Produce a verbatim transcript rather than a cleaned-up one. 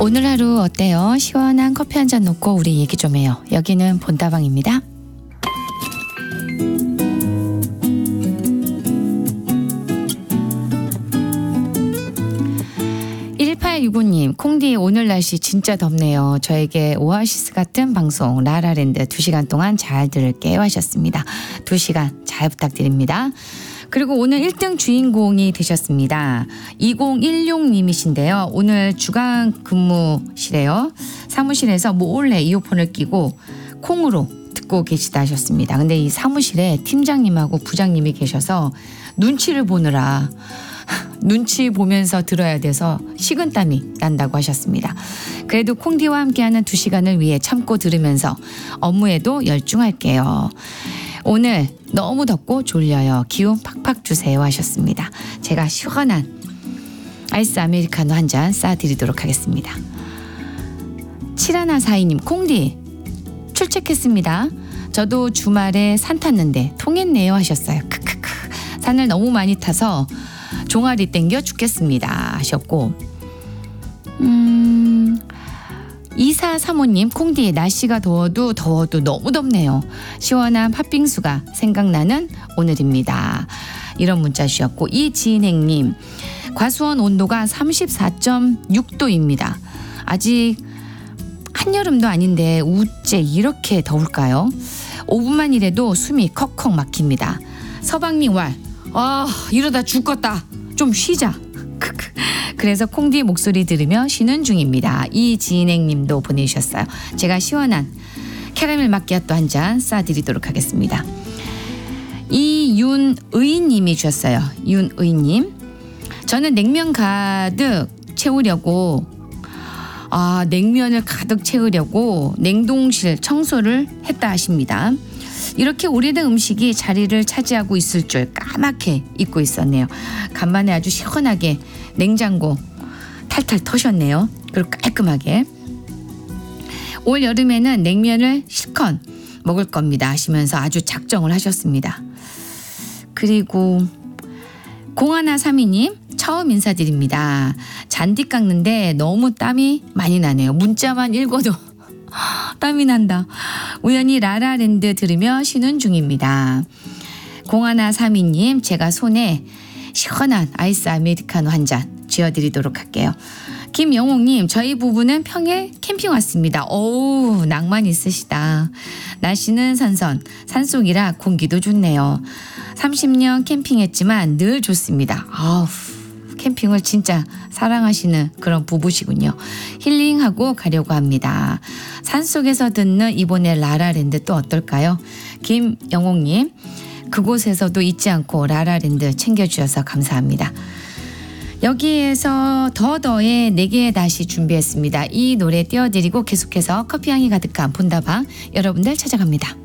오늘 하루 어때요? 시원한 커피 한 잔 놓고 우리 얘기 좀 해요. 여기는 본다방입니다. 일팔육오 님, 콩디 오늘 날씨 진짜 덥네요. 저에게 오아시스 같은 방송 라라랜드 두 시간 동안 잘 들을게요 하셨습니다. 두 시간 잘 부탁드립니다. 그리고 오늘 일 등 주인공이 되셨습니다. 이공일육 님이신데요. 오늘 주간 근무실에요. 사무실에서 몰래 이어폰을 끼고 콩으로 듣고 계시다 하셨습니다. 근데 이 사무실에 팀장님하고 부장님이 계셔서 눈치를 보느라 눈치 보면서 들어야 돼서 식은땀이 난다고 하셨습니다. 그래도 콩디와 함께하는 두 시간을 위해 참고 들으면서 업무에도 열중할게요. 오늘 너무 덥고 졸려요. 기운 팍팍 주세요 하셨습니다. 제가 시원한 아이스 아메리카노 한 잔 쏴드리도록 하겠습니다. 칠하나사이 님, 콩디 출첵했습니다. 저도 주말에 산 탔는데 통했네요 하셨어요. 크크크. 산을 너무 많이 타서 종아리 땡겨 죽겠습니다 하셨고, 음... 이사삼오 님, 콩디 날씨가 더워도 더워도 너무 덥네요. 시원한 팥빙수가 생각나는 오늘입니다. 이런 문자 주셨고, 이진행님, 과수원 온도가 삼십사 점 육 도입니다. 아직 한여름도 아닌데 우째 이렇게 더울까요? 오 분만 일해도 숨이 컥컥 막힙니다. 서방님 왈, 아 이러다 죽겠다. 좀 쉬자. 그래서 콩디 목소리 들으며 쉬는 중입니다. 이진행님도 보내주셨어요. 제가 시원한 캐러멜 마키아토 한 잔 쏴드리도록 하겠습니다. 이윤의님이 주셨어요. 윤의님, 저는 냉면 가득 채우려고 아 냉면을 가득 채우려고 냉동실 청소를 했다 하십니다. 이렇게 오래된 음식이 자리를 차지하고 있을 줄 까맣게 잊고 있었네요. 간만에 아주 시원하게 냉장고 탈탈 터셨네요. 그리고 깔끔하게. 올 여름에는 냉면을 실컷 먹을 겁니다 하시면서 아주 작정을 하셨습니다. 그리고 공하나삼이 님, 처음 인사드립니다. 잔디 깎는데 너무 땀이 많이 나네요. 문자만 읽어도 땀이 난다. 우연히 라라랜드 들으며 쉬는 중입니다. 공하나삼이 님, 제가 손에 시원한 아이스 아메리카노 한 잔 쥐어드리도록 할게요. 김영옥님, 저희 부부는 평일 캠핑 왔습니다. 오우, 낭만 있으시다. 날씨는 선선, 산속이라 공기도 좋네요. 삼십 년 캠핑했지만 늘 좋습니다. 아우, 캠핑을 진짜 사랑하시는 그런 부부시군요. 힐링하고 가려고 합니다. 산속에서 듣는 이번에 라라랜드 또 어떨까요? 김영옥님, 그곳에서도 잊지 않고 라라랜드 챙겨주셔서 감사합니다. 여기에서 더더의 네 개의 다시 준비했습니다. 이 노래 띄워드리고 계속해서 커피향이 가득한 본다방 여러분들 찾아갑니다.